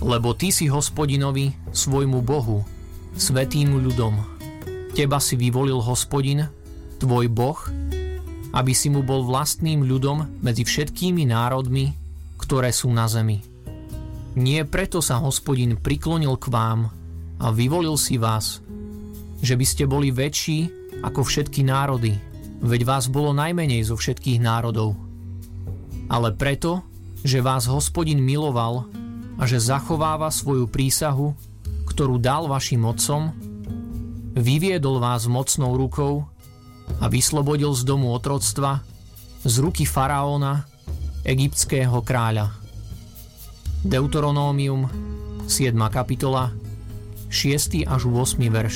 Lebo ty si Hospodinovi, svojmu Bohu, svätým ľudom. Teba si vyvolil Hospodin, tvoj Boh, aby si mu bol vlastným ľudom medzi všetkými národmi, ktoré sú na zemi. Nie preto sa Hospodin priklonil k vám a vyvolil si vás, že by ste boli väčší ako všetky národy, veď vás bolo najmenej zo všetkých národov. Ale preto, že vás Hospodin miloval a že zachováva svoju prísahu, ktorú dal vašim otcom, vyviedol vás mocnou rukou a vyslobodil z domu otroctva, z ruky faraóna, egyptského kráľa. Deuteronómium, 7. kapitola, 6. až 8. verš.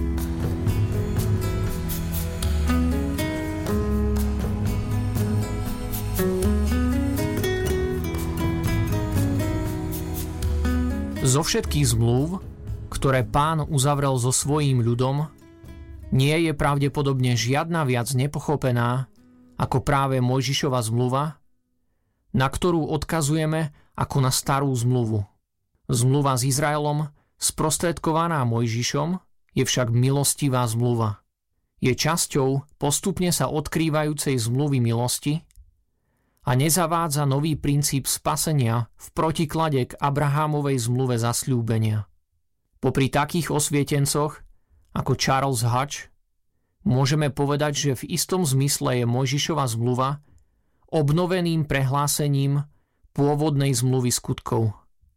Zo všetkých zmluv, ktoré Pán uzavrel so svojím ľudom, nie je pravdepodobne žiadna viac nepochopená ako práve Mojžišova zmluva, na ktorú odkazujeme ako na starú zmluvu. Zmluva s Izraelom, sprostredkovaná Mojžišom, je však milostivá zmluva. Je časťou postupne sa odkrývajúcej zmluvy milosti a nezavádza nový princíp spasenia v protiklade k Abrahámovej zmluve zasľúbenia. Popri takých osvietencoch ako Charles Hodge môžeme povedať, že v istom zmysle je Mojžišova zmluva obnoveným prehlásením pôvodnej zmluvy skutkov.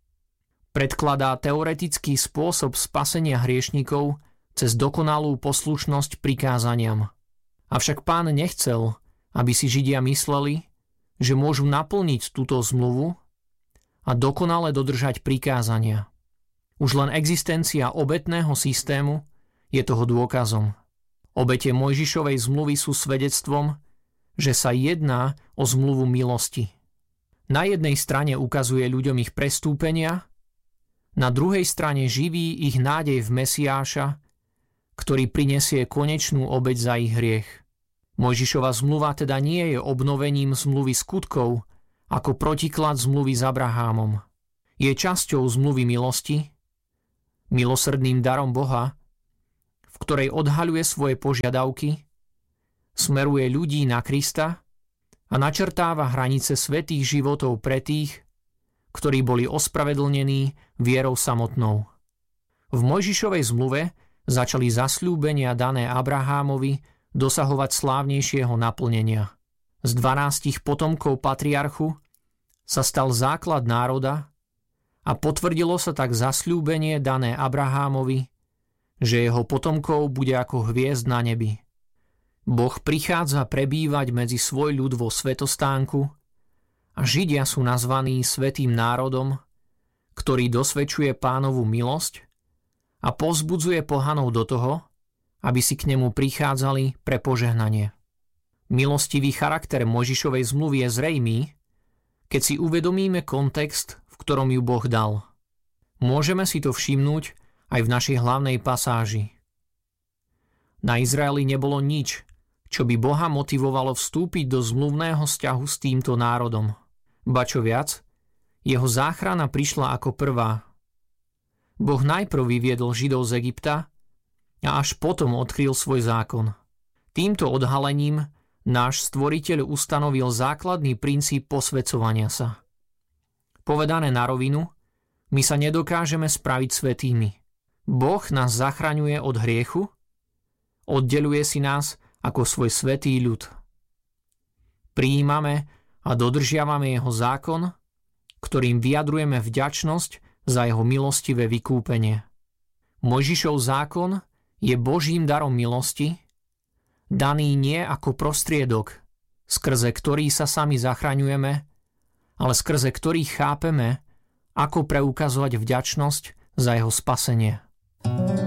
Predkladá teoretický spôsob spasenia hriešnikov cez dokonalú poslušnosť prikázaniam. Avšak Pán nechcel, aby si Židia mysleli, že môžu naplniť túto zmluvu a dokonale dodržať prikázania. Už len existencia obetného systému je toho dôkazom. Obete Mojžišovej zmluvy sú svedectvom, že sa jedná o zmluvu milosti. Na jednej strane ukazuje ľuďom ich prestúpenia, na druhej strane živí ich nádej v Mesiáša, ktorý prinesie konečnú obeť za ich hriech. Mojžišova zmluva teda nie je obnovením zmluvy skutkov ako protiklad zmluvy s Abrahámom. Je časťou zmluvy milosti, milosrdným darom Boha, v ktorej odhaľuje svoje požiadavky, smeruje ľudí na Krista a načrtáva hranice svätých životov pre tých, ktorí boli ospravedlnení vierou samotnou. V Mojžišovej zmluve začali zasľúbenia dané Abrahámovi dosahovať slávnejšieho naplnenia. Z 12 potomkov patriarchu sa stal základ národa a potvrdilo sa tak zasľúbenie dané Abrahámovi, že jeho potomkov bude ako hviezd na nebi. Boh prichádza prebývať medzi svoj ľud vo svätostánku a Židia sú nazvaní svätým národom, ktorý dosvedčuje Pánovu milosť a povzbudzuje pohanov do toho, aby si k nemu prichádzali pre požehnanie. Milostivý charakter Mojžišovej zmluvy je zrejmý, keď si uvedomíme kontext, v ktorom ju Boh dal. Môžeme si to všimnúť aj v našej hlavnej pasáži. Na Izraeli nebolo nič, čo by Boha motivovalo vstúpiť do zmluvného vzťahu s týmto národom. Ba čo viac, jeho záchrana prišla ako prvá. Boh najprv vyviedol Židov z Egypta a až potom odkryl svoj zákon. Týmto odhalením náš Stvoriteľ ustanovil základný princíp posväcovania sa. Povedané na rovinu, my sa nedokážeme spraviť svätými. Boh nás zachraňuje od hriechu, oddeľuje si nás ako svoj svätý ľud. Prijímame a dodržiavame jeho zákon, ktorým vyjadrujeme vďačnosť za jeho milostivé vykúpenie. Mojžišov zákon je Božím darom milosti, daný nie ako prostriedok, skrze ktorý sa sami zachraňujeme, ale skrze ktorý chápeme, ako preukazovať vďačnosť za jeho spasenie.